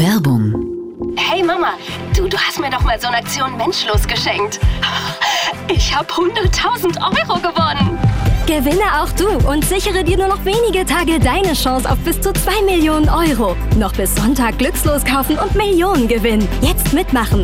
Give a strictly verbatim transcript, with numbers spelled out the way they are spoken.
Werbung. Hey Mama, du, du hast mir doch mal so eine Aktion Menschlos geschenkt. Ich habe hunderttausend Euro gewonnen. Gewinne auch du und sichere dir nur noch wenige Tage deine Chance auf bis zu zwei Millionen Euro. Noch bis Sonntag glückslos kaufen und Millionen gewinnen. Jetzt mitmachen